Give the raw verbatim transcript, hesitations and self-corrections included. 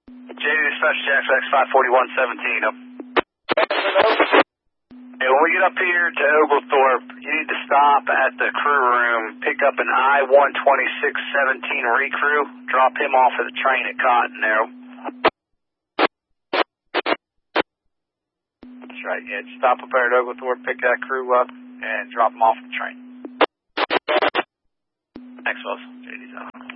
J D Special Jax X five forty-one seventeen. Hey, when we get up here to Oglethorpe, you need to stop at the crew room, pick up an I one twenty-six seventeen recrew, drop him off at the train at Cotton Arrow. That's right, yeah, just stop up there at Oglethorpe, pick that crew up, and drop him off at the train. Thanks, Wilson. J D's out.